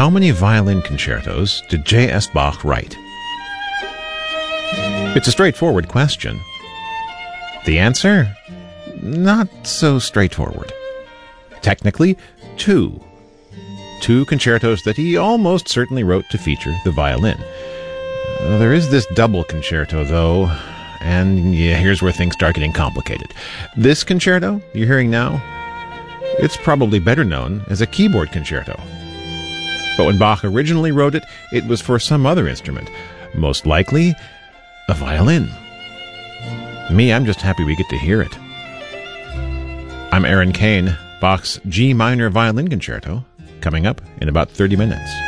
how many violin concertos did J.S. Bach write? It's a straightforward question. The answer? Not so straightforward. Technically, 2. 2 concertos that he almost certainly wrote to feature the violin. There is this double concerto, though, and here's where things start getting complicated. This concerto you're hearing now, it's probably better known as a keyboard concerto. But when Bach originally wrote it, it was for some other instrument, most likely a violin. Me, I'm just happy we get to hear it. I'm Aaron Kane. Bach's G minor violin concerto, coming up in about 30 minutes.